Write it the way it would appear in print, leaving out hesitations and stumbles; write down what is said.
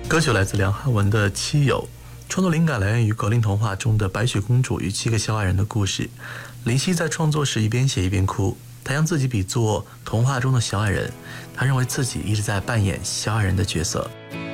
歌曲来自梁汉文的《七友》，创作灵感来源于格林童话中的白雪公主与7个小矮人的故事。林夕在创作时一边写一边哭，他将自己比作童话中的小矮人，他认为自己一直在扮演小矮人的角色。